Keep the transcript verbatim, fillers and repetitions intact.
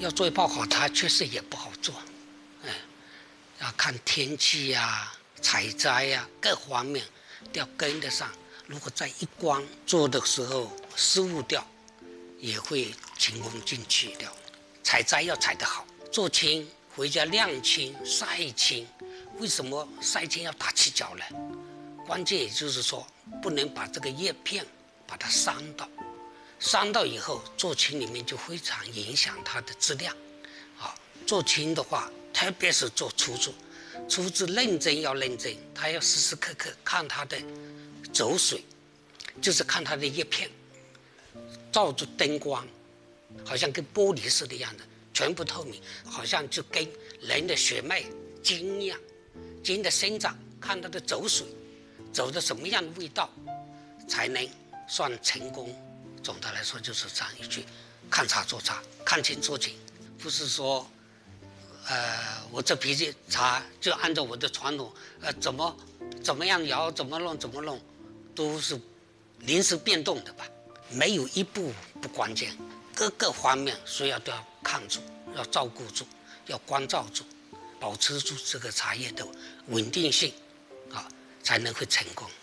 要做一包好茶，确实也不好做，哎，要看天气呀、啊、采摘呀、啊、各方面都要跟得上。如果在一光做的时候失误掉，也会前功尽弃掉。采摘要采得好，做青回家晾青、晒青。为什么晒青要打七角呢？关键也就是说，不能把这个叶片把它伤到，伤到以后做青里面就非常影响它的质量。啊，做青的话，特别是做粗制，粗制认真要认真，它要时时刻刻看它的走水，就是看它的叶片，照着灯光，好像跟玻璃似的样的，全部透明，好像就跟人的血脉筋一样，筋的生长，看它的走水，走的什么样的味道，才能算成功。总的来说就是这样一句：看茶做茶，看青做青，不是说，呃，我这批茶就按照我的传统，呃，怎么怎么样摇，怎么弄怎么弄，都是临时变动的吧。没有一步不关键，各个方面需要都要看住，要照顾住，要关照住，保持住这个茶叶的稳定性，啊，才能会成功。